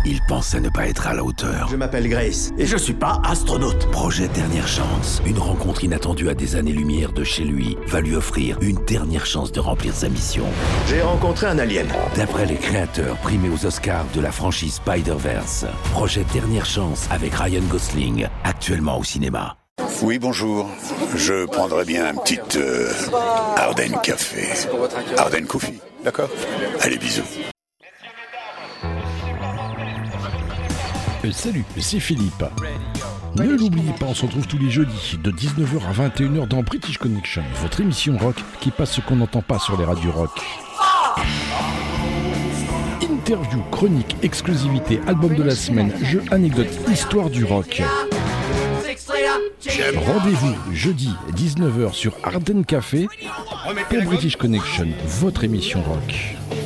Il pense à ne pas être à la hauteur. Je m'appelle Grace et je suis pas astronaute. Projet Dernière Chance, une rencontre inattendue à des années-lumière de chez lui, va lui offrir une dernière chance de remplir sa mission. J'ai rencontré un alien. D'après les créateurs primés aux Oscars de la franchise Spider-Verse, Projet Dernière Chance avec Ryan Gosling, actuellement au cinéma. Oui, bonjour. Je prendrais bien un petit Arden Café. Arden Coffee, d'accord? Allez, bisous. Salut, c'est Philippe. Ne l'oubliez pas, on se retrouve tous les jeudis de 19h à 21h dans British Connection, votre émission rock qui passe ce qu'on n'entend pas sur les radios rock. Interview, chronique, exclusivité, album de la semaine, jeux, anecdotes, histoire du rock. Rendez-vous jeudi 19h sur Arden Café pour British Connection, votre émission rock.